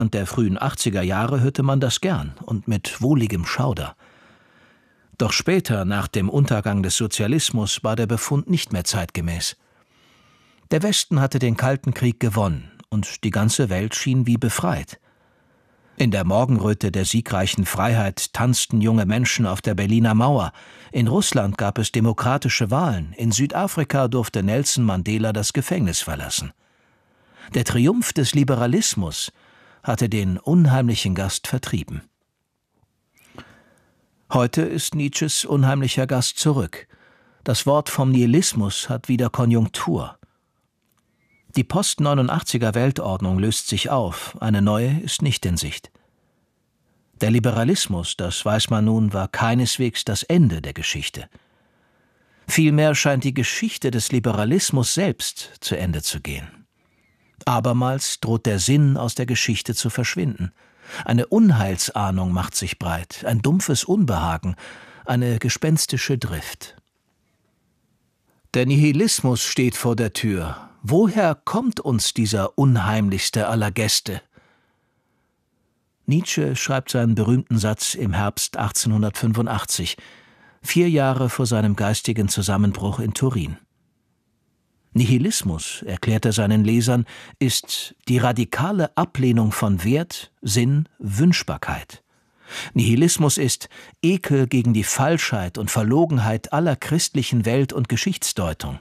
und der frühen 80er Jahre hörte man das gern und mit wohligem Schauder. Doch später, nach dem Untergang des Sozialismus, war der Befund nicht mehr zeitgemäß. Der Westen hatte den Kalten Krieg gewonnen und die ganze Welt schien wie befreit. In der Morgenröte der siegreichen Freiheit tanzten junge Menschen auf der Berliner Mauer. In Russland gab es demokratische Wahlen. In Südafrika durfte Nelson Mandela das Gefängnis verlassen. Der Triumph des Liberalismus hatte den unheimlichen Gast vertrieben. Heute ist Nietzsches unheimlicher Gast zurück. Das Wort vom Nihilismus hat wieder Konjunktur. Die Post-89er Weltordnung löst sich auf, eine neue ist nicht in Sicht. Der Liberalismus, das weiß man nun, war keineswegs das Ende der Geschichte. Vielmehr scheint die Geschichte des Liberalismus selbst zu Ende zu gehen. Abermals droht der Sinn aus der Geschichte zu verschwinden. Eine Unheilsahnung macht sich breit, ein dumpfes Unbehagen, eine gespenstische Drift. Der Nihilismus steht vor der Tür. Woher kommt uns dieser unheimlichste aller Gäste? Nietzsche schreibt seinen berühmten Satz im Herbst 1885, 4 Jahre vor seinem geistigen Zusammenbruch in Turin. Nihilismus, erklärt er seinen Lesern, ist die radikale Ablehnung von Wert, Sinn, Wünschbarkeit. Nihilismus ist Ekel gegen die Falschheit und Verlogenheit aller christlichen Welt- und Geschichtsdeutung.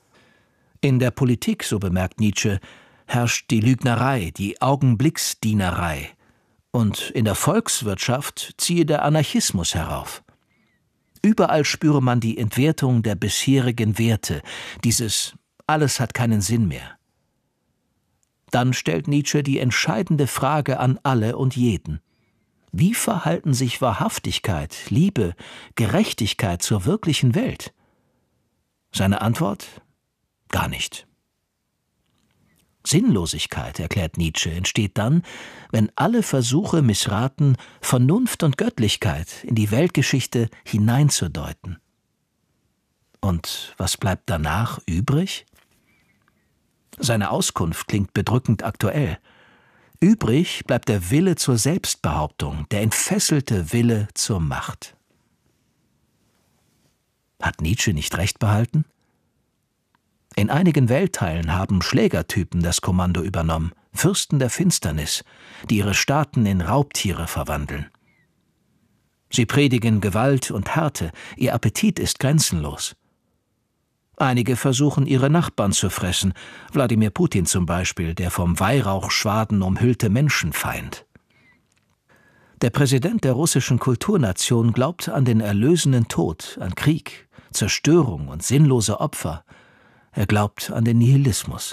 In der Politik, so bemerkt Nietzsche, herrscht die Lügnerei, die Augenblicksdienerei. Und in der Volkswirtschaft ziehe der Anarchismus herauf. Überall spüre man die Entwertung der bisherigen Werte, dieses Alles hat keinen Sinn mehr. Dann stellt Nietzsche die entscheidende Frage an alle und jeden. Wie verhalten sich Wahrhaftigkeit, Liebe, Gerechtigkeit zur wirklichen Welt? Seine Antwort? Gar nicht. Sinnlosigkeit, erklärt Nietzsche, entsteht dann, wenn alle Versuche missraten, Vernunft und Göttlichkeit in die Weltgeschichte hineinzudeuten. Und was bleibt danach übrig? Seine Auskunft klingt bedrückend aktuell. Übrig bleibt der Wille zur Selbstbehauptung, der entfesselte Wille zur Macht. Hat Nietzsche nicht recht behalten? In einigen Weltteilen haben Schlägertypen das Kommando übernommen, Fürsten der Finsternis, die ihre Staaten in Raubtiere verwandeln. Sie predigen Gewalt und Härte, ihr Appetit ist grenzenlos. Einige versuchen, ihre Nachbarn zu fressen, Wladimir Putin zum Beispiel, der vom Weihrauchschwaden umhüllte Menschenfeind. Der Präsident der russischen Kulturnation glaubt an den erlösenden Tod, an Krieg, Zerstörung und sinnlose Opfer. Er glaubt an den Nihilismus.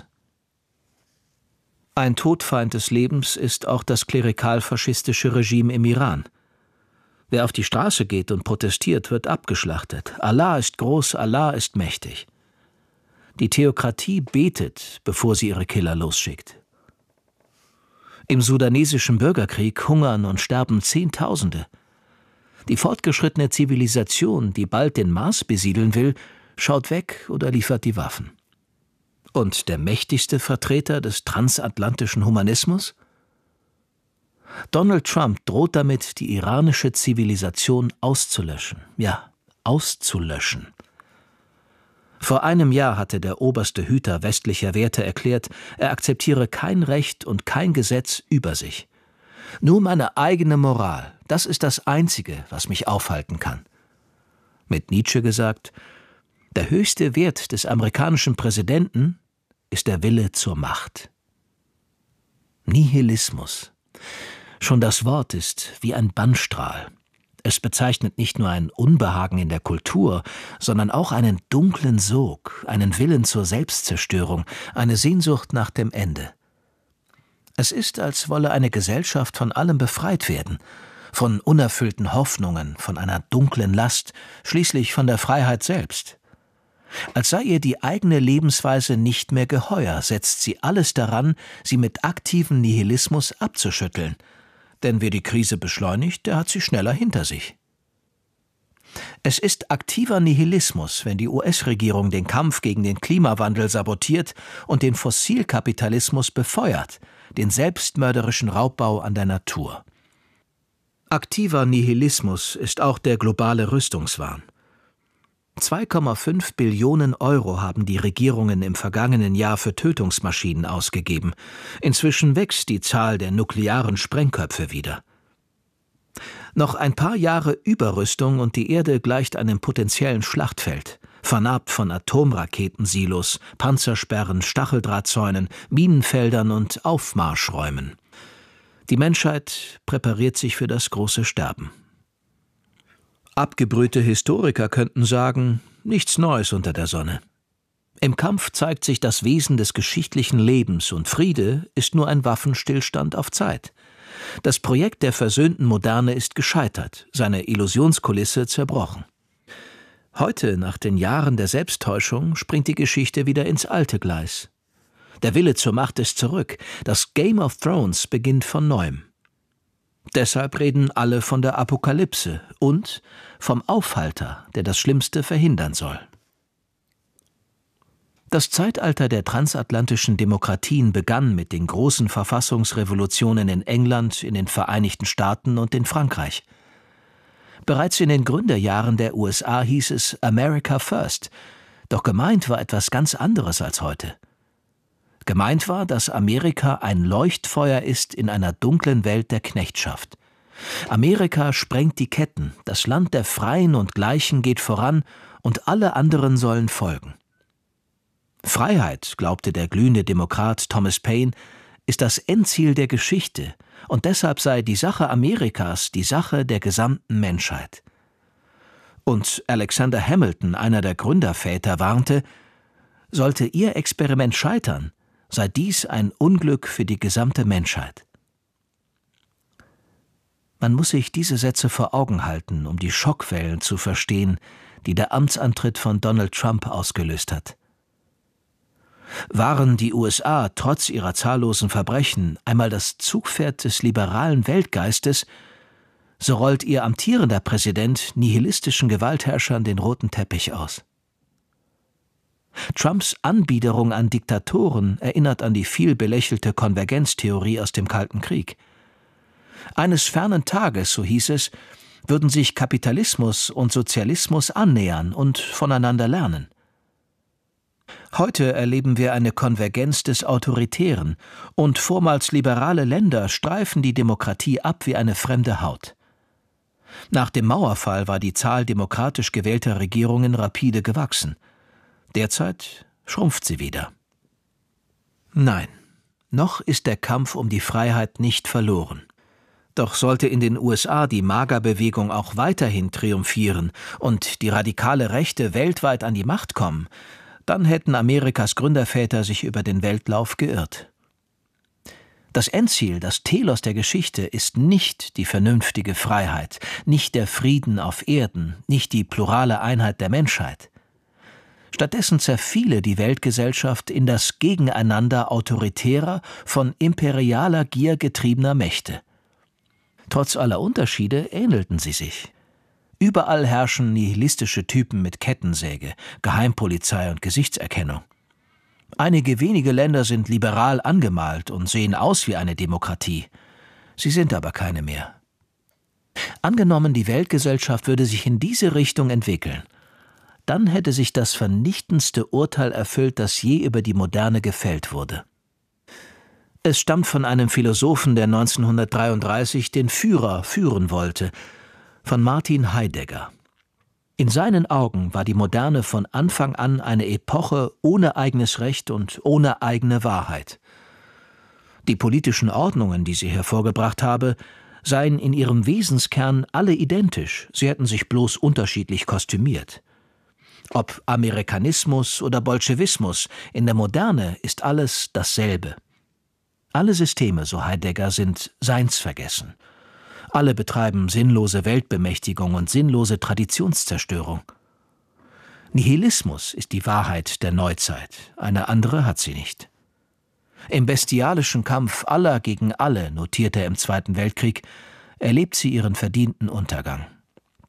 Ein Todfeind des Lebens ist auch das klerikal-faschistische Regime im Iran. Wer auf die Straße geht und protestiert, wird abgeschlachtet. Allah ist groß, Allah ist mächtig. Die Theokratie betet, bevor sie ihre Killer losschickt. Im sudanesischen Bürgerkrieg hungern und sterben Zehntausende. Die fortgeschrittene Zivilisation, die bald den Mars besiedeln will, schaut weg oder liefert die Waffen. Und der mächtigste Vertreter des transatlantischen Humanismus? Donald Trump droht damit, die iranische Zivilisation auszulöschen. Ja, auszulöschen. Vor einem Jahr hatte der oberste Hüter westlicher Werte erklärt, er akzeptiere kein Recht und kein Gesetz über sich. Nur meine eigene Moral, das ist das Einzige, was mich aufhalten kann. Mit Nietzsche gesagt, der höchste Wert des amerikanischen Präsidenten ist der Wille zur Macht. Nihilismus. Schon das Wort ist wie ein Bannstrahl. Es bezeichnet nicht nur ein Unbehagen in der Kultur, sondern auch einen dunklen Sog, einen Willen zur Selbstzerstörung, eine Sehnsucht nach dem Ende. Es ist, als wolle eine Gesellschaft von allem befreit werden, von unerfüllten Hoffnungen, von einer dunklen Last, schließlich von der Freiheit selbst. Als sei ihr die eigene Lebensweise nicht mehr geheuer, setzt sie alles daran, sie mit aktivem Nihilismus abzuschütteln. Denn wer die Krise beschleunigt, der hat sie schneller hinter sich. Es ist aktiver Nihilismus, wenn die US-Regierung den Kampf gegen den Klimawandel sabotiert und den Fossilkapitalismus befeuert, den selbstmörderischen Raubbau an der Natur. Aktiver Nihilismus ist auch der globale Rüstungswahn. 2,5 Billionen Euro haben die Regierungen im vergangenen Jahr für Tötungsmaschinen ausgegeben. Inzwischen wächst die Zahl der nuklearen Sprengköpfe wieder. Noch ein paar Jahre Überrüstung und die Erde gleicht einem potenziellen Schlachtfeld, vernarbt von Atomraketensilos, Panzersperren, Stacheldrahtzäunen, Minenfeldern und Aufmarschräumen. Die Menschheit präpariert sich für das große Sterben. Abgebrühte Historiker könnten sagen, nichts Neues unter der Sonne. Im Kampf zeigt sich das Wesen des geschichtlichen Lebens und Friede ist nur ein Waffenstillstand auf Zeit. Das Projekt der versöhnten Moderne ist gescheitert, seine Illusionskulisse zerbrochen. Heute, nach den Jahren der Selbsttäuschung, springt die Geschichte wieder ins alte Gleis. Der Wille zur Macht ist zurück, das Game of Thrones beginnt von neuem. Deshalb reden alle von der Apokalypse und vom Aufhalter, der das Schlimmste verhindern soll. Das Zeitalter der transatlantischen Demokratien begann mit den großen Verfassungsrevolutionen in England, in den Vereinigten Staaten und in Frankreich. Bereits in den Gründerjahren der USA hieß es America First, doch gemeint war etwas ganz anderes als heute. Gemeint war, dass Amerika ein Leuchtfeuer ist in einer dunklen Welt der Knechtschaft. Amerika sprengt die Ketten, das Land der Freien und Gleichen geht voran und alle anderen sollen folgen. Freiheit, glaubte der glühende Demokrat Thomas Paine, ist das Endziel der Geschichte und deshalb sei die Sache Amerikas die Sache der gesamten Menschheit. Und Alexander Hamilton, einer der Gründerväter, warnte, sollte ihr Experiment scheitern, sei dies ein Unglück für die gesamte Menschheit. Man muss sich diese Sätze vor Augen halten, um die Schockwellen zu verstehen, die der Amtsantritt von Donald Trump ausgelöst hat. Waren die USA trotz ihrer zahllosen Verbrechen einmal das Zugpferd des liberalen Weltgeistes, so rollt ihr amtierender Präsident nihilistischen Gewaltherrschern den roten Teppich aus. Trumps Anbiederung an Diktatoren erinnert an die viel belächelte Konvergenztheorie aus dem Kalten Krieg. Eines fernen Tages, so hieß es, würden sich Kapitalismus und Sozialismus annähern und voneinander lernen. Heute erleben wir eine Konvergenz des Autoritären und vormals liberale Länder streifen die Demokratie ab wie eine fremde Haut. Nach dem Mauerfall war die Zahl demokratisch gewählter Regierungen rapide gewachsen. Derzeit schrumpft sie wieder. Nein, noch ist der Kampf um die Freiheit nicht verloren. Doch sollte in den USA die MAGA-Bewegung auch weiterhin triumphieren und die radikale Rechte weltweit an die Macht kommen, dann hätten Amerikas Gründerväter sich über den Weltlauf geirrt. Das Endziel, das Telos der Geschichte, ist nicht die vernünftige Freiheit, nicht der Frieden auf Erden, nicht die plurale Einheit der Menschheit. Stattdessen zerfiele die Weltgesellschaft in das Gegeneinander autoritärer, von imperialer Gier getriebener Mächte. Trotz aller Unterschiede ähnelten sie sich. Überall herrschen nihilistische Typen mit Kettensäge, Geheimpolizei und Gesichtserkennung. Einige wenige Länder sind liberal angemalt und sehen aus wie eine Demokratie. Sie sind aber keine mehr. Angenommen, die Weltgesellschaft würde sich in diese Richtung entwickeln, dann hätte sich das vernichtendste Urteil erfüllt, das je über die Moderne gefällt wurde. Es stammt von einem Philosophen, der 1933 den Führer führen wollte, von Martin Heidegger. In seinen Augen war die Moderne von Anfang an eine Epoche ohne eigenes Recht und ohne eigene Wahrheit. Die politischen Ordnungen, die sie hervorgebracht habe, seien in ihrem Wesenskern alle identisch, sie hätten sich bloß unterschiedlich kostümiert. Ob Amerikanismus oder Bolschewismus, in der Moderne ist alles dasselbe. Alle Systeme, so Heidegger, sind seinsvergessen. Alle betreiben sinnlose Weltbemächtigung und sinnlose Traditionszerstörung. Nihilismus ist die Wahrheit der Neuzeit, eine andere hat sie nicht. Im bestialischen Kampf aller gegen alle, notierte er im Zweiten Weltkrieg, erlebt sie ihren verdienten Untergang.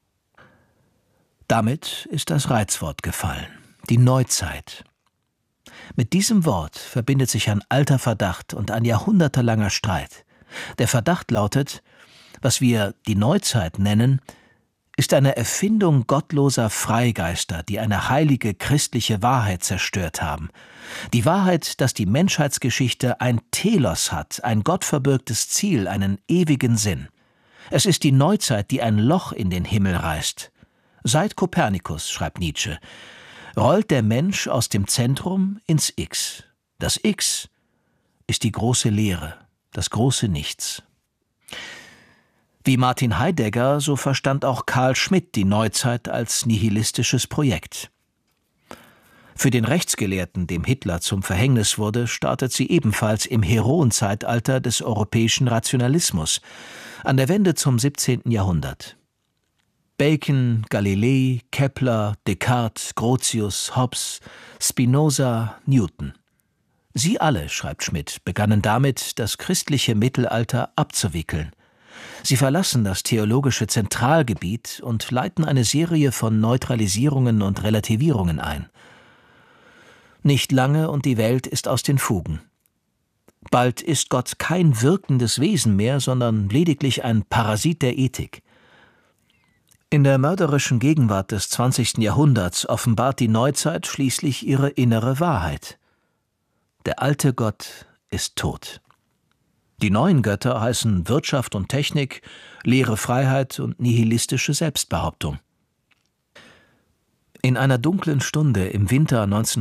Damit ist das Reizwort gefallen, die Neuzeit. Mit diesem Wort verbindet sich ein alter Verdacht und ein jahrhundertelanger Streit. Der Verdacht lautet: Was wir die Neuzeit nennen, ist eine Erfindung gottloser Freigeister, die eine heilige christliche Wahrheit zerstört haben. Die Wahrheit, dass die Menschheitsgeschichte ein Telos hat, ein gottverbürgtes Ziel, einen ewigen Sinn. Es ist die Neuzeit, die ein Loch in den Himmel reißt. Seit Kopernikus, schreibt Nietzsche, rollt der Mensch aus dem Zentrum ins X. Das X ist die große Leere, das große Nichts. Wie Martin Heidegger, so verstand auch Carl Schmitt die Neuzeit als nihilistisches Projekt. Für den Rechtsgelehrten, dem Hitler zum Verhängnis wurde, startet sie ebenfalls im Heroenzeitalter des europäischen Rationalismus, an der Wende zum 17. Jahrhundert. Bacon, Galilei, Kepler, Descartes, Grotius, Hobbes, Spinoza, Newton. Sie alle, schreibt Schmitt, begannen damit, das christliche Mittelalter abzuwickeln. Sie verlassen das theologische Zentralgebiet und leiten eine Serie von Neutralisierungen und Relativierungen ein. Nicht lange und die Welt ist aus den Fugen. Bald ist Gott kein wirkendes Wesen mehr, sondern lediglich ein Parasit der Ethik. In der mörderischen Gegenwart des 20. Jahrhunderts offenbart die Neuzeit schließlich ihre innere Wahrheit. Der alte Gott ist tot. Die neuen Götter heißen Wirtschaft und Technik, leere Freiheit und nihilistische Selbstbehauptung. In einer dunklen Stunde im Winter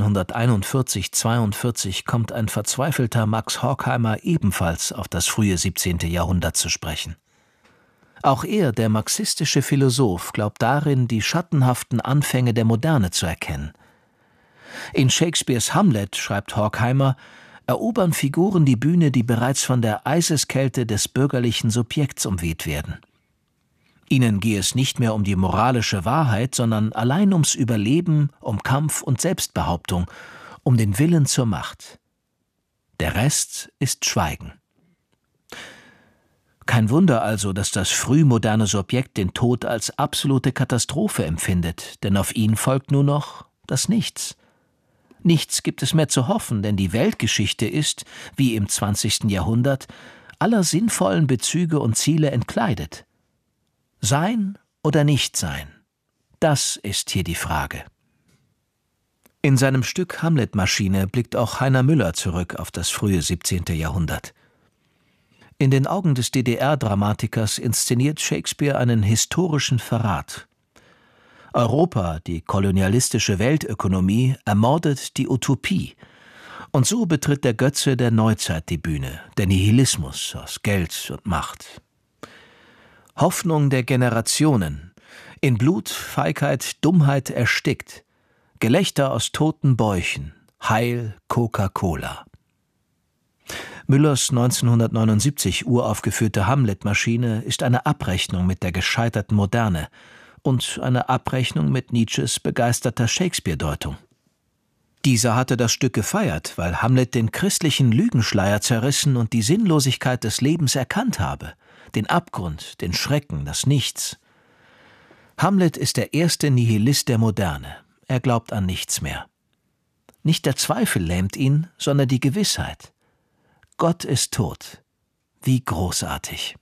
1941/42 kommt ein verzweifelter Max Horkheimer ebenfalls auf das frühe 17. Jahrhundert zu sprechen. Auch er, der marxistische Philosoph, glaubt darin, die schattenhaften Anfänge der Moderne zu erkennen. In Shakespeares Hamlet, schreibt Horkheimer, erobern Figuren die Bühne, die bereits von der Eiseskälte des bürgerlichen Subjekts umweht werden. Ihnen gehe es nicht mehr um die moralische Wahrheit, sondern allein ums Überleben, um Kampf und Selbstbehauptung, um den Willen zur Macht. Der Rest ist Schweigen. Kein Wunder also, dass das frühmoderne Subjekt den Tod als absolute Katastrophe empfindet, denn auf ihn folgt nur noch das Nichts. Nichts gibt es mehr zu hoffen, denn die Weltgeschichte ist, wie im 20. Jahrhundert, aller sinnvollen Bezüge und Ziele entkleidet. Sein oder nicht sein, das ist hier die Frage. In seinem Stück Hamlet-Maschine blickt auch Heiner Müller zurück auf das frühe 17. Jahrhundert. In den Augen des DDR-Dramatikers inszeniert Shakespeare einen historischen Verrat. Europa, die kolonialistische Weltökonomie, ermordet die Utopie. Und so betritt der Götze der Neuzeit die Bühne, der Nihilismus aus Geld und Macht. Hoffnung der Generationen, in Blut, Feigheit, Dummheit erstickt, Gelächter aus toten Bäuchen, Heil Coca-Cola. Müllers 1979 uraufgeführte Hamlet-Maschine ist eine Abrechnung mit der gescheiterten Moderne und eine Abrechnung mit Nietzsches begeisterter Shakespeare-Deutung. Dieser hatte das Stück gefeiert, weil Hamlet den christlichen Lügenschleier zerrissen und die Sinnlosigkeit des Lebens erkannt habe, den Abgrund, den Schrecken, das Nichts. Hamlet ist der erste Nihilist der Moderne. Er glaubt an nichts mehr. Nicht der Zweifel lähmt ihn, sondern die Gewissheit. Gott ist tot. Wie großartig.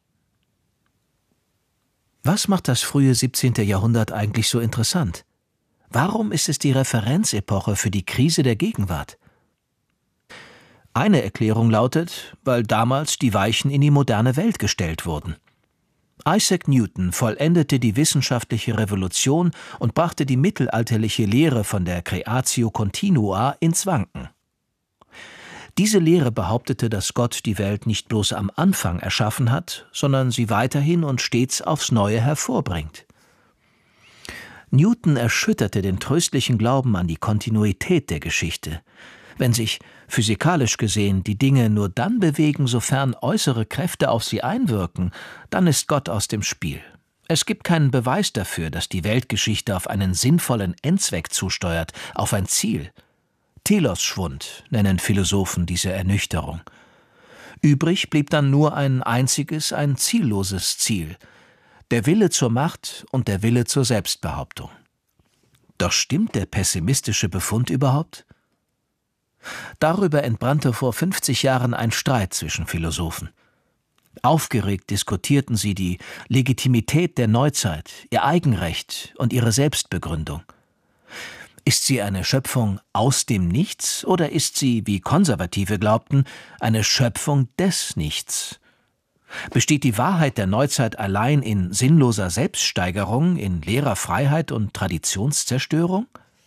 Was macht das frühe 17. Jahrhundert eigentlich so interessant? Warum ist es die Referenzepoche für die Krise der Gegenwart? Eine Erklärung lautet, weil damals die Weichen in die moderne Welt gestellt wurden. Isaac Newton vollendete die wissenschaftliche Revolution und brachte die mittelalterliche Lehre von der Creatio Continua ins Wanken. Diese Lehre behauptete, dass Gott die Welt nicht bloß am Anfang erschaffen hat, sondern sie weiterhin und stets aufs Neue hervorbringt. Newton erschütterte den tröstlichen Glauben an die Kontinuität der Geschichte. Wenn sich, physikalisch gesehen, die Dinge nur dann bewegen, sofern äußere Kräfte auf sie einwirken, dann ist Gott aus dem Spiel. Es gibt keinen Beweis dafür, dass die Weltgeschichte auf einen sinnvollen Endzweck zusteuert, auf ein Ziel. Telos-Schwund nennen Philosophen diese Ernüchterung. Übrig blieb dann nur ein einziges, ein zielloses Ziel: der Wille zur Macht und der Wille zur Selbstbehauptung. Doch stimmt der pessimistische Befund überhaupt? Darüber entbrannte vor 50 Jahren ein Streit zwischen Philosophen. Aufgeregt diskutierten sie die Legitimität der Neuzeit, ihr Eigenrecht und ihre Selbstbegründung. Ist sie eine Schöpfung aus dem Nichts oder ist sie, wie Konservative glaubten, eine Schöpfung des Nichts? Besteht die Wahrheit der Neuzeit allein in sinnloser Selbststeigerung, in leerer Freiheit und Traditionszerstörung?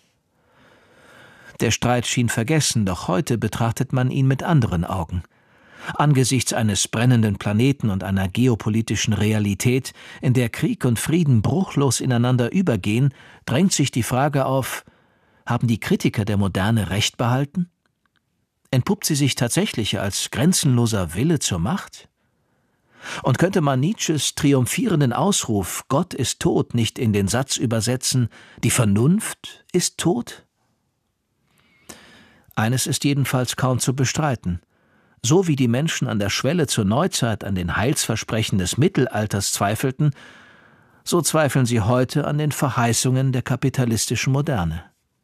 Der Streit schien vergessen, doch heute betrachtet man ihn mit anderen Augen. Angesichts eines brennenden Planeten und einer geopolitischen Realität, in der Krieg und Frieden bruchlos ineinander übergehen, drängt sich die Frage auf: Haben die Kritiker der Moderne Recht behalten? Entpuppt sie sich tatsächlich als grenzenloser Wille zur Macht? Und könnte man Nietzsches triumphierenden Ausruf »Gott ist tot« nicht in den Satz übersetzen: Die Vernunft ist tot? Eines ist jedenfalls kaum zu bestreiten: So wie die Menschen an der Schwelle zur Neuzeit an den Heilsversprechen des Mittelalters zweifelten, so zweifeln sie heute an den Verheißungen der kapitalistischen Moderne.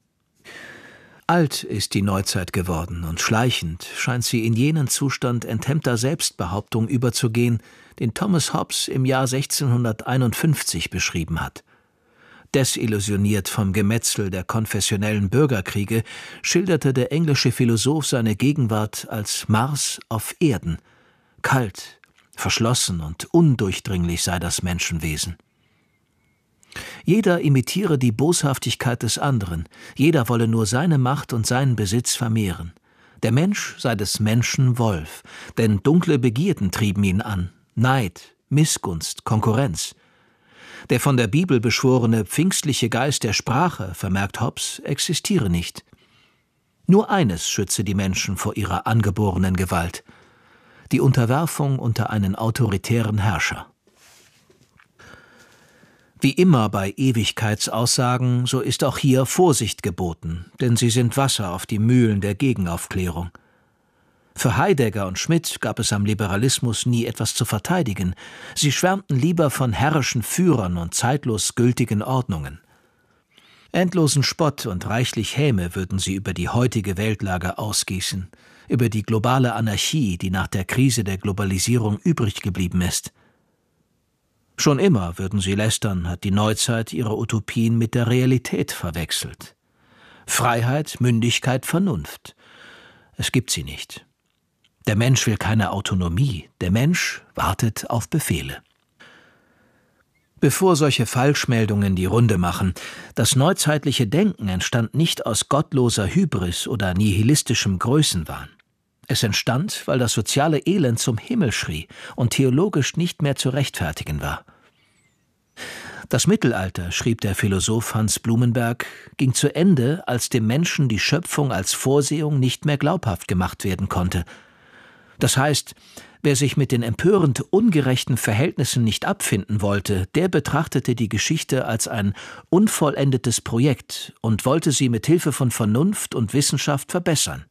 Alt ist die Neuzeit geworden und schleichend scheint sie in jenen Zustand enthemmter Selbstbehauptung überzugehen, den Thomas Hobbes im Jahr 1651 beschrieben hat. Desillusioniert vom Gemetzel der konfessionellen Bürgerkriege schilderte der englische Philosoph seine Gegenwart als Mars auf Erden. Kalt, verschlossen und undurchdringlich sei das Menschenwesen. Jeder imitiere die Boshaftigkeit des anderen, jeder wolle nur seine Macht und seinen Besitz vermehren. Der Mensch sei des Menschen Wolf, denn dunkle Begierden trieben ihn an: Neid, Missgunst, Konkurrenz. Der von der Bibel beschworene pfingstliche Geist der Sprache, vermerkt Hobbes, existiere nicht. Nur eines schütze die Menschen vor ihrer angeborenen Gewalt: die Unterwerfung unter einen autoritären Herrscher. Wie immer bei Ewigkeitsaussagen, so ist auch hier Vorsicht geboten, denn sie sind Wasser auf die Mühlen der Gegenaufklärung. Für Heidegger und Schmidt gab es am Liberalismus nie etwas zu verteidigen. Sie schwärmten lieber von herrischen Führern und zeitlos gültigen Ordnungen. Endlosen Spott und reichlich Häme würden sie über die heutige Weltlage ausgießen, über die globale Anarchie, die nach der Krise der Globalisierung übrig geblieben ist. Schon immer, würden sie lästern, hat die Neuzeit ihre Utopien mit der Realität verwechselt. Freiheit, Mündigkeit, Vernunft. Es gibt sie nicht. Der Mensch will keine Autonomie, der Mensch wartet auf Befehle. Bevor solche Falschmeldungen die Runde machen: Das neuzeitliche Denken entstand nicht aus gottloser Hybris oder nihilistischem Größenwahn. Es entstand, weil das soziale Elend zum Himmel schrie und theologisch nicht mehr zu rechtfertigen war. Das Mittelalter, schrieb der Philosoph Hans Blumenberg, ging zu Ende, als dem Menschen die Schöpfung als Vorsehung nicht mehr glaubhaft gemacht werden konnte. Das heißt, wer sich mit den empörend ungerechten Verhältnissen nicht abfinden wollte, der betrachtete die Geschichte als ein unvollendetes Projekt und wollte sie mit Hilfe von Vernunft und Wissenschaft verbessern.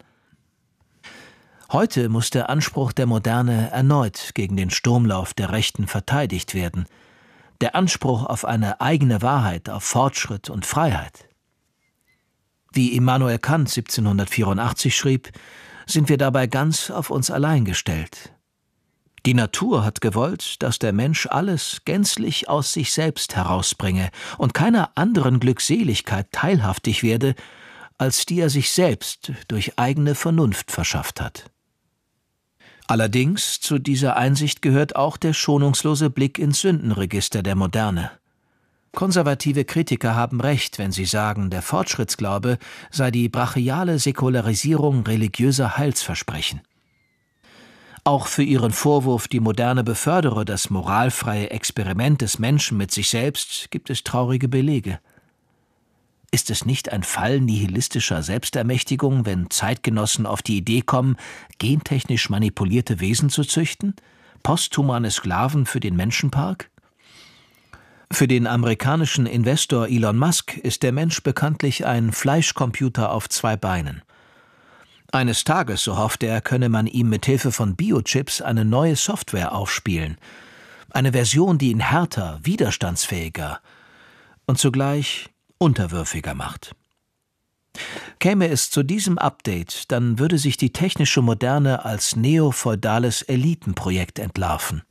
Heute muss der Anspruch der Moderne erneut gegen den Sturmlauf der Rechten verteidigt werden. Der Anspruch auf eine eigene Wahrheit, auf Fortschritt und Freiheit. Wie Immanuel Kant 1784 schrieb, sind wir dabei ganz auf uns allein gestellt. Die Natur hat gewollt, dass der Mensch alles gänzlich aus sich selbst herausbringe und keiner anderen Glückseligkeit teilhaftig werde, als die er sich selbst durch eigene Vernunft verschafft hat. Allerdings, zu dieser Einsicht gehört auch der schonungslose Blick ins Sündenregister der Moderne. Konservative Kritiker haben recht, wenn sie sagen, der Fortschrittsglaube sei die brachiale Säkularisierung religiöser Heilsversprechen. Auch für ihren Vorwurf, die Moderne befördere das moralfreie Experiment des Menschen mit sich selbst, gibt es traurige Belege. Ist es nicht ein Fall nihilistischer Selbstermächtigung, wenn Zeitgenossen auf die Idee kommen, gentechnisch manipulierte Wesen zu züchten? Posthumane Sklaven für den Menschenpark? Für den amerikanischen Investor Elon Musk ist der Mensch bekanntlich ein Fleischcomputer auf 2 Beinen. Eines Tages, so hofft er, könne man ihm mit Hilfe von Biochips eine neue Software aufspielen. Eine Version, die ihn härter, widerstandsfähiger und zugleich unterwürfiger macht. Käme es zu diesem Update, dann würde sich die technische Moderne als neofeudales Elitenprojekt entlarven.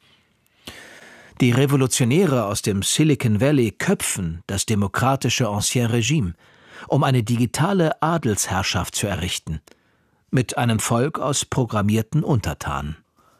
Die Revolutionäre aus dem Silicon Valley köpfen das demokratische Ancien Regime, um eine digitale Adelsherrschaft zu errichten, mit einem Volk aus programmierten Untertanen.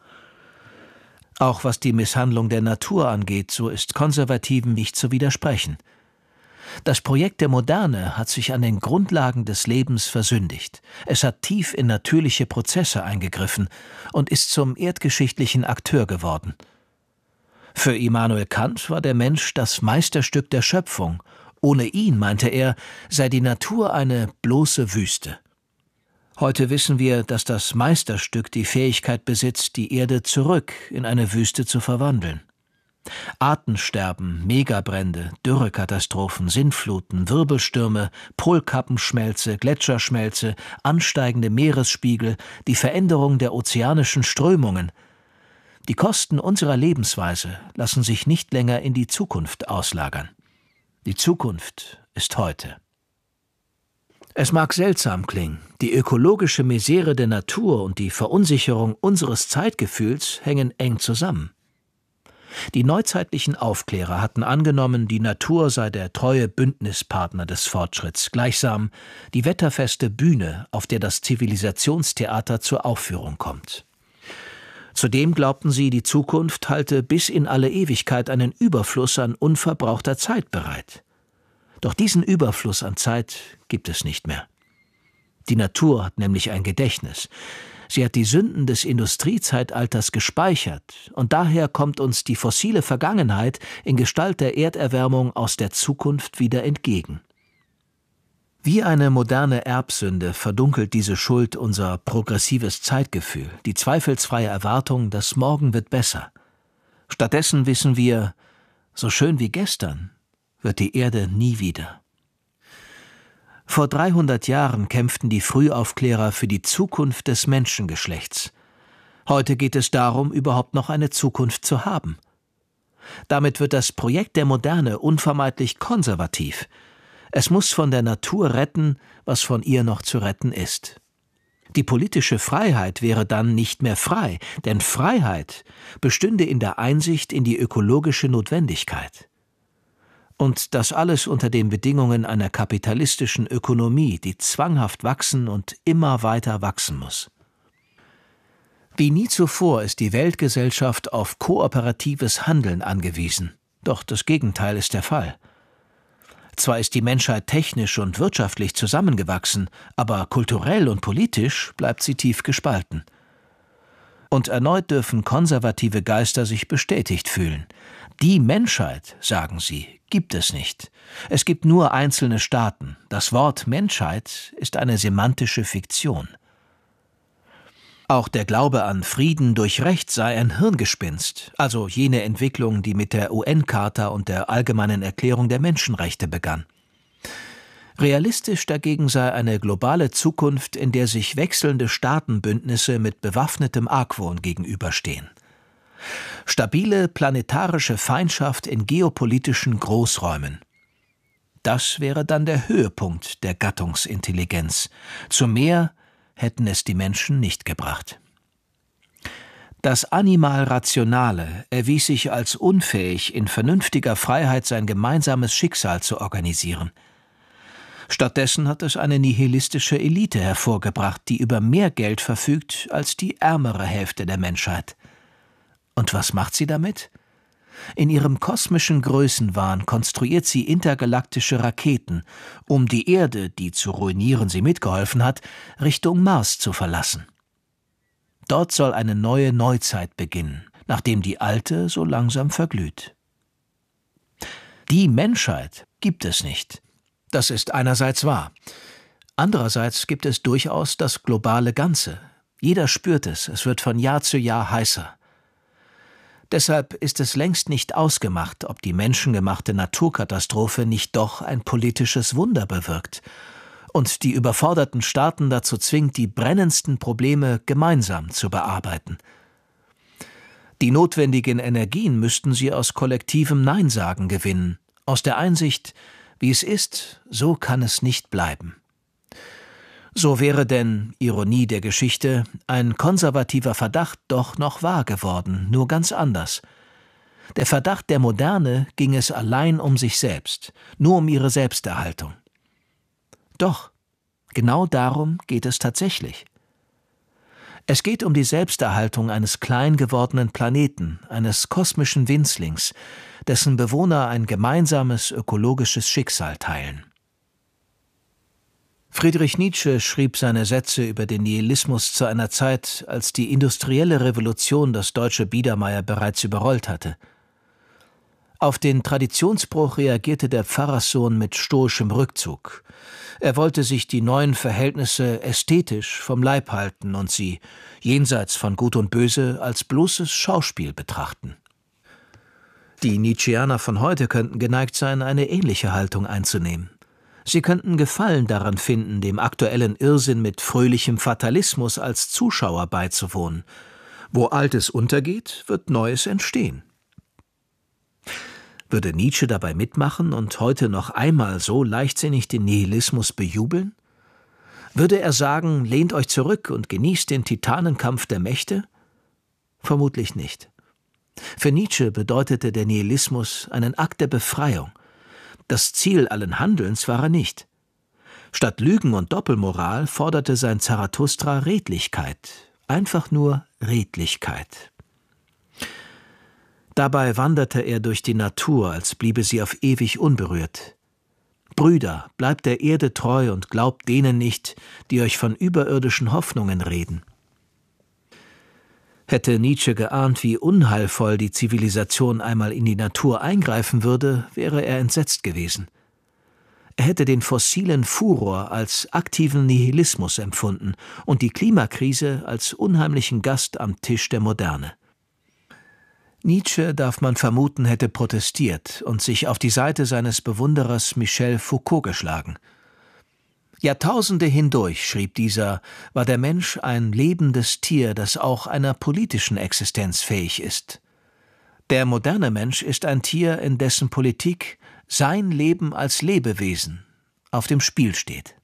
Auch was die Misshandlung der Natur angeht, so ist Konservativen nicht zu widersprechen. Das Projekt der Moderne hat sich an den Grundlagen des Lebens versündigt. Es hat tief in natürliche Prozesse eingegriffen und ist zum erdgeschichtlichen Akteur geworden. Für Immanuel Kant war der Mensch das Meisterstück der Schöpfung. Ohne ihn, meinte er, sei die Natur eine bloße Wüste. Heute wissen wir, dass das Meisterstück die Fähigkeit besitzt, die Erde zurück in eine Wüste zu verwandeln. Artensterben, Megabrände, Dürrekatastrophen, Sintfluten, Wirbelstürme, Polkappenschmelze, Gletscherschmelze, ansteigende Meeresspiegel, die Veränderung der ozeanischen Strömungen. Die Kosten unserer Lebensweise lassen sich nicht länger in die Zukunft auslagern. Die Zukunft ist heute. Es mag seltsam klingen, die ökologische Misere der Natur und die Verunsicherung unseres Zeitgefühls hängen eng zusammen. Die neuzeitlichen Aufklärer hatten angenommen, die Natur sei der treue Bündnispartner des Fortschritts, gleichsam die wetterfeste Bühne, auf der das Zivilisationstheater zur Aufführung kommt. Zudem glaubten sie, die Zukunft halte bis in alle Ewigkeit einen Überfluss an unverbrauchter Zeit bereit. Doch diesen Überfluss an Zeit gibt es nicht mehr. Die Natur hat nämlich ein Gedächtnis. Sie hat die Sünden des Industriezeitalters gespeichert, und daher kommt uns die fossile Vergangenheit in Gestalt der Erderwärmung aus der Zukunft wieder entgegen. Wie eine moderne Erbsünde verdunkelt diese Schuld unser progressives Zeitgefühl, die zweifelsfreie Erwartung, das Morgen wird besser. Stattdessen wissen wir, so schön wie gestern wird die Erde nie wieder. Vor 300 Jahren kämpften die Frühaufklärer für die Zukunft des Menschengeschlechts. Heute geht es darum, überhaupt noch eine Zukunft zu haben. Damit wird das Projekt der Moderne unvermeidlich konservativ. Es muss von der Natur retten, was von ihr noch zu retten ist. Die politische Freiheit wäre dann nicht mehr frei, denn Freiheit bestünde in der Einsicht in die ökologische Notwendigkeit. Und das alles unter den Bedingungen einer kapitalistischen Ökonomie, die zwanghaft wachsen und immer weiter wachsen muss. Wie nie zuvor ist die Weltgesellschaft auf kooperatives Handeln angewiesen. Doch das Gegenteil ist der Fall. Zwar ist die Menschheit technisch und wirtschaftlich zusammengewachsen, aber kulturell und politisch bleibt sie tief gespalten. Und erneut dürfen konservative Geister sich bestätigt fühlen. Die Menschheit, sagen sie, gibt es nicht. Es gibt nur einzelne Staaten. Das Wort Menschheit ist eine semantische Fiktion. Auch der Glaube an Frieden durch Recht sei ein Hirngespinst, also jene Entwicklung, die mit der UN-Charta und der Allgemeinen Erklärung der Menschenrechte begann. Realistisch dagegen sei eine globale Zukunft, in der sich wechselnde Staatenbündnisse mit bewaffnetem Argwohn gegenüberstehen. Stabile planetarische Feindschaft in geopolitischen Großräumen. Das wäre dann der Höhepunkt der Gattungsintelligenz. Zu mehr hätten es die Menschen nicht gebracht. Das Animal-Rationale erwies sich als unfähig, in vernünftiger Freiheit sein gemeinsames Schicksal zu organisieren. Stattdessen hat es eine nihilistische Elite hervorgebracht, die über mehr Geld verfügt als die ärmere Hälfte der Menschheit. Und was macht sie damit? In ihrem kosmischen Größenwahn konstruiert sie intergalaktische Raketen, um die Erde, die zu ruinieren sie mitgeholfen hat, Richtung Mars zu verlassen. Dort soll eine neue Neuzeit beginnen, nachdem die alte so langsam verglüht. Die Menschheit gibt es nicht. Das ist einerseits wahr. Andererseits gibt es durchaus das globale Ganze. Jeder spürt es, es wird von Jahr zu Jahr heißer. Deshalb ist es längst nicht ausgemacht, ob die menschengemachte Naturkatastrophe nicht doch ein politisches Wunder bewirkt und die überforderten Staaten dazu zwingt, die brennendsten Probleme gemeinsam zu bearbeiten. Die notwendigen Energien müssten sie aus kollektivem Neinsagen gewinnen, aus der Einsicht, wie es ist, so kann es nicht bleiben. So wäre denn, Ironie der Geschichte, ein konservativer Verdacht doch noch wahr geworden, nur ganz anders. Der Verdacht der Moderne ging es allein um sich selbst, nur um ihre Selbsterhaltung. Doch, genau darum geht es tatsächlich. Es geht um die Selbsterhaltung eines klein gewordenen Planeten, eines kosmischen Winzlings, dessen Bewohner ein gemeinsames ökologisches Schicksal teilen. Friedrich Nietzsche schrieb seine Sätze über den Nihilismus zu einer Zeit, als die industrielle Revolution das deutsche Biedermeier bereits überrollt hatte. Auf den Traditionsbruch reagierte der Pfarrerssohn mit stoischem Rückzug. Er wollte sich die neuen Verhältnisse ästhetisch vom Leib halten und sie, jenseits von Gut und Böse, als bloßes Schauspiel betrachten. Die Nietzscheaner von heute könnten geneigt sein, eine ähnliche Haltung einzunehmen. Sie könnten Gefallen daran finden, dem aktuellen Irrsinn mit fröhlichem Fatalismus als Zuschauer beizuwohnen. Wo Altes untergeht, wird Neues entstehen. Würde Nietzsche dabei mitmachen und heute noch einmal so leichtsinnig den Nihilismus bejubeln? Würde er sagen, lehnt euch zurück und genießt den Titanenkampf der Mächte? Vermutlich nicht. Für Nietzsche bedeutete der Nihilismus einen Akt der Befreiung. Das Ziel allen Handelns war er nicht. Statt Lügen und Doppelmoral forderte sein Zarathustra Redlichkeit, einfach nur Redlichkeit. Dabei wanderte er durch die Natur, als bliebe sie auf ewig unberührt. Brüder, bleibt der Erde treu und glaubt denen nicht, die euch von überirdischen Hoffnungen reden. Hätte Nietzsche geahnt, wie unheilvoll die Zivilisation einmal in die Natur eingreifen würde, wäre er entsetzt gewesen. Er hätte den fossilen Furor als aktiven Nihilismus empfunden und die Klimakrise als unheimlichen Gast am Tisch der Moderne. Nietzsche, darf man vermuten, hätte protestiert und sich auf die Seite seines Bewunderers Michel Foucault geschlagen. Jahrtausende hindurch, schrieb dieser, war der Mensch ein lebendes Tier, das auch einer politischen Existenz fähig ist. Der moderne Mensch ist ein Tier, in dessen Politik sein Leben als Lebewesen auf dem Spiel steht.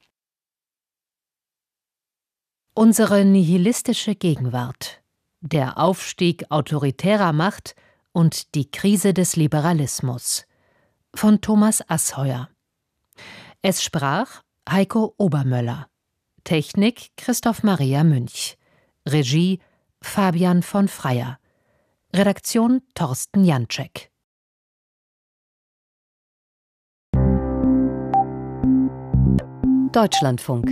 Unsere nihilistische Gegenwart. Der Aufstieg autoritärer Macht und die Krise des Liberalismus von Thomas Asheuer. Es sprach Heiko Obermöller. Technik Christoph Maria Münch. Regie Fabian von Freyer. Redaktion Thorsten Janczek. Deutschlandfunk.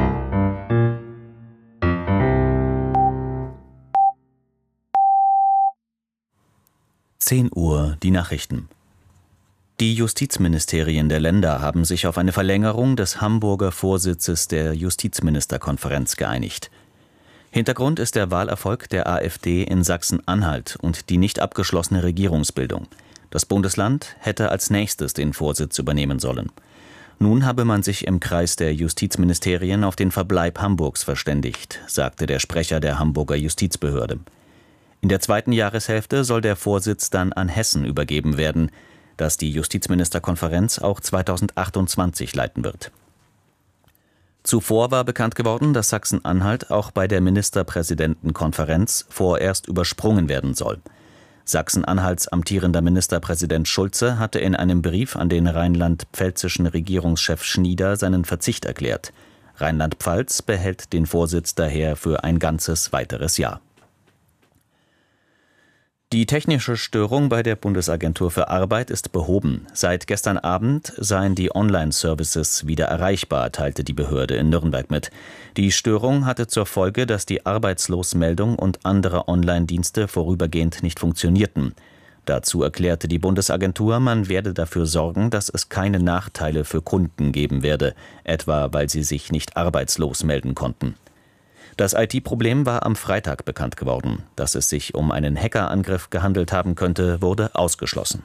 Uhr, die Nachrichten. Die Justizministerien der Länder haben sich auf eine Verlängerung des Hamburger Vorsitzes der Justizministerkonferenz geeinigt. Hintergrund ist der Wahlerfolg der AfD in Sachsen-Anhalt und die nicht abgeschlossene Regierungsbildung. Das Bundesland hätte als nächstes den Vorsitz übernehmen sollen. Nun habe man sich im Kreis der Justizministerien auf den Verbleib Hamburgs verständigt, sagte der Sprecher der Hamburger Justizbehörde. In der zweiten Jahreshälfte soll der Vorsitz dann an Hessen übergeben werden, das die Justizministerkonferenz auch 2028 leiten wird. Zuvor war bekannt geworden, dass Sachsen-Anhalt auch bei der Ministerpräsidentenkonferenz vorerst übersprungen werden soll. Sachsen-Anhalts amtierender Ministerpräsident Schulze hatte in einem Brief an den rheinland-pfälzischen Regierungschef Schnieder seinen Verzicht erklärt. Rheinland-Pfalz behält den Vorsitz daher für ein ganzes weiteres Jahr. Die technische Störung bei der Bundesagentur für Arbeit ist behoben. Seit gestern Abend seien die Online-Services wieder erreichbar, teilte die Behörde in Nürnberg mit. Die Störung hatte zur Folge, dass die Arbeitslosmeldung und andere Online-Dienste vorübergehend nicht funktionierten. Dazu erklärte die Bundesagentur, man werde dafür sorgen, dass es keine Nachteile für Kunden geben werde, etwa weil sie sich nicht arbeitslos melden konnten. Das IT-Problem war am Freitag bekannt geworden. Dass es sich um einen Hackerangriff gehandelt haben könnte, wurde ausgeschlossen.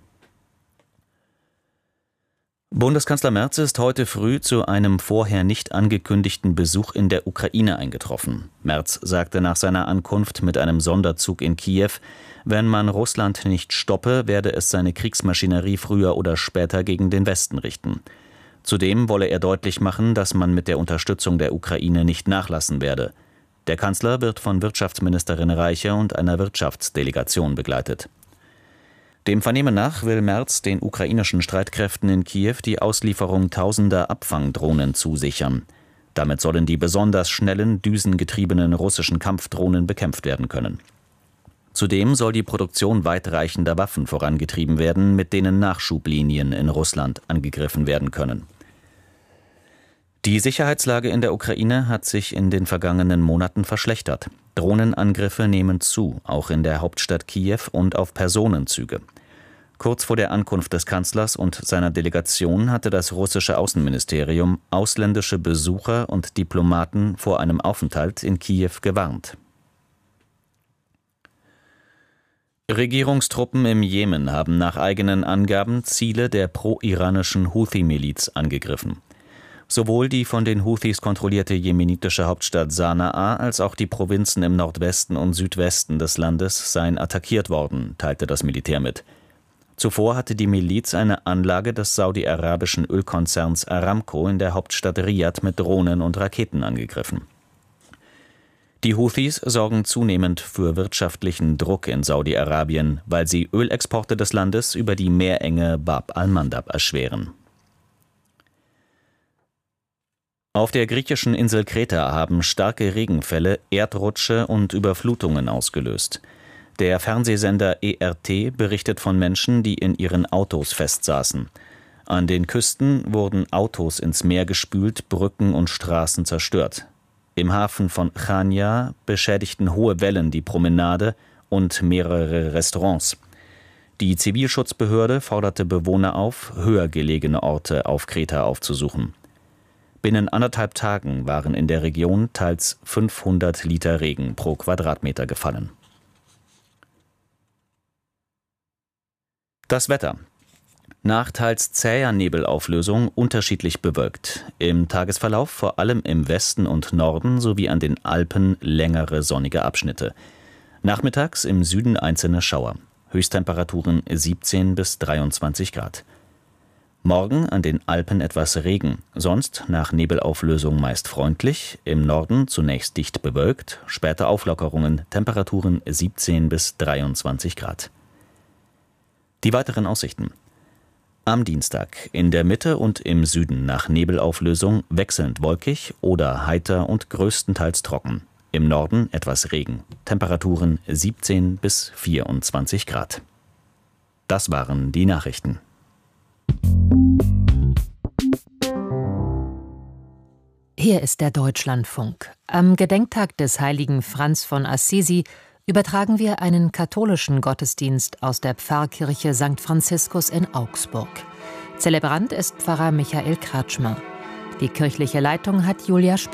Bundeskanzler Merz ist heute früh zu einem vorher nicht angekündigten Besuch in der Ukraine eingetroffen. Merz sagte nach seiner Ankunft mit einem Sonderzug in Kiew, wenn man Russland nicht stoppe, werde es seine Kriegsmaschinerie früher oder später gegen den Westen richten. Zudem wolle er deutlich machen, dass man mit der Unterstützung der Ukraine nicht nachlassen werde. Der Kanzler wird von Wirtschaftsministerin Reiche und einer Wirtschaftsdelegation begleitet. Dem Vernehmen nach will Merz den ukrainischen Streitkräften in Kiew die Auslieferung tausender Abfangdrohnen zusichern. Damit sollen die besonders schnellen, düsengetriebenen russischen Kampfdrohnen bekämpft werden können. Zudem soll die Produktion weitreichender Waffen vorangetrieben werden, mit denen Nachschublinien in Russland angegriffen werden können. Die Sicherheitslage in der Ukraine hat sich in den vergangenen Monaten verschlechtert. Drohnenangriffe nehmen zu, auch in der Hauptstadt Kiew und auf Personenzüge. Kurz vor der Ankunft des Kanzlers und seiner Delegation hatte das russische Außenministerium ausländische Besucher und Diplomaten vor einem Aufenthalt in Kiew gewarnt. Regierungstruppen im Jemen haben nach eigenen Angaben Ziele der pro-iranischen Houthi-Miliz angegriffen. Sowohl die von den Houthis kontrollierte jemenitische Hauptstadt Sanaa als auch die Provinzen im Nordwesten und Südwesten des Landes seien attackiert worden, teilte das Militär mit. Zuvor hatte die Miliz eine Anlage des saudi-arabischen Ölkonzerns Aramco in der Hauptstadt Riad mit Drohnen und Raketen angegriffen. Die Houthis sorgen zunehmend für wirtschaftlichen Druck in Saudi-Arabien, weil sie Ölexporte des Landes über die Meerenge Bab al-Mandab erschweren. Auf der griechischen Insel Kreta haben starke Regenfälle Erdrutsche und Überflutungen ausgelöst. Der Fernsehsender ERT berichtet von Menschen, die in ihren Autos festsaßen. An den Küsten wurden Autos ins Meer gespült, Brücken und Straßen zerstört. Im Hafen von Chania beschädigten hohe Wellen die Promenade und mehrere Restaurants. Die Zivilschutzbehörde forderte Bewohner auf, höher gelegene Orte auf Kreta aufzusuchen. Binnen 1,5 Tagen waren in der Region teils 500 Liter Regen pro Quadratmeter gefallen. Das Wetter. Nach teils zäher Nebelauflösung unterschiedlich bewölkt. Im Tagesverlauf vor allem im Westen und Norden sowie an den Alpen längere sonnige Abschnitte. Nachmittags im Süden einzelne Schauer. Höchsttemperaturen 17 bis 23 Grad. Morgen an den Alpen etwas Regen, sonst nach Nebelauflösung meist freundlich, im Norden zunächst dicht bewölkt, später Auflockerungen, Temperaturen 17 bis 23 Grad. Die weiteren Aussichten. Am Dienstag in der Mitte und im Süden nach Nebelauflösung wechselnd wolkig oder heiter und größtenteils trocken. Im Norden etwas Regen, Temperaturen 17 bis 24 Grad. Das waren die Nachrichten. Hier ist der Deutschlandfunk. Am Gedenktag des heiligen Franz von Assisi übertragen wir einen katholischen Gottesdienst aus der Pfarrkirche St. Franziskus in Augsburg. Zelebrant ist Pfarrer Michael Kretschmer. Die kirchliche Leitung hat Julia Sparrow.